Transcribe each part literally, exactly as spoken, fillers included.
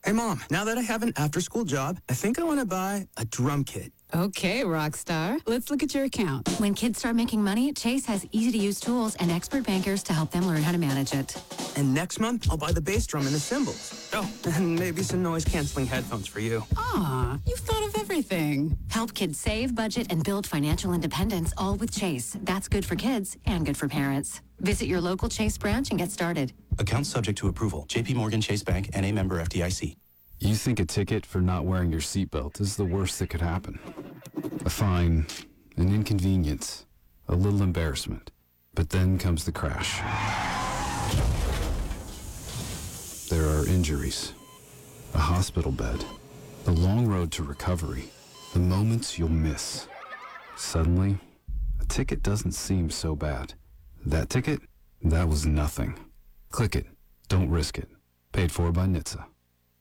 Hey, Mom, now that I have an after-school job, I think I want to buy a drum kit. Okay, rock star. Let's look at your account. When kids start making money, Chase has easy-to-use tools and expert bankers to help them learn how to manage it. And next month, I'll buy the bass drum and the cymbals. Oh, and maybe some noise-canceling headphones for you. Aw, you've thought of everything. Help kids save, budget, and build financial independence, all with Chase. That's good for kids and good for parents. Visit your local Chase branch and get started. Account subject to approval. J P Morgan Chase Bank, N A member F D I C. You think a ticket for not wearing your seatbelt is the worst that could happen. A fine, an inconvenience, a little embarrassment. But then comes the crash. There are injuries, a hospital bed, the long road to recovery, the moments you'll miss. Suddenly, a ticket doesn't seem so bad. That ticket? That was nothing. Click it. Don't risk it. Paid for by N H T S A.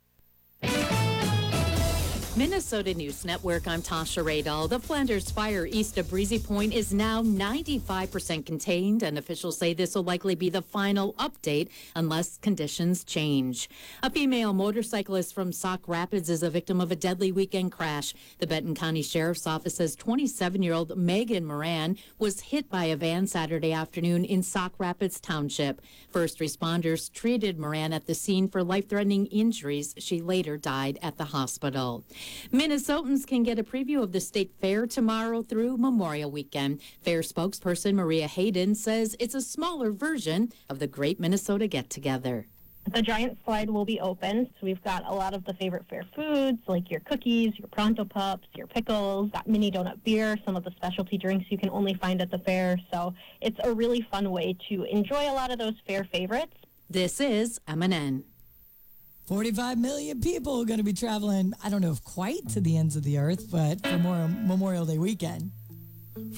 Minnesota News Network, I'm Tasha Radal. The Flanders fire east of Breezy Point is now ninety-five percent contained, and officials say this will likely be the final update unless conditions change. A female motorcyclist from Sauk Rapids is a victim of a deadly weekend crash. The Benton County Sheriff's Office says twenty-seven-year-old Megan Moran was hit by a van Saturday afternoon in Sauk Rapids Township. First responders treated Moran at the scene for life-threatening injuries. She later died at the hospital. Minnesotans can get a preview of the state fair tomorrow through Memorial Weekend. Fair spokesperson Maria Hayden says it's a smaller version of the Great Minnesota Get-Together. The giant slide will be open, so we've got a lot of the favorite fair foods, like your cookies, your Pronto Pups, your pickles, got mini donut beer, some of the specialty drinks you can only find at the fair. So it's a really fun way to enjoy a lot of those fair favorites. This is M N N. forty-five million people are going to be traveling, I don't know if quite to the ends of the earth, but for more Memorial Day weekend.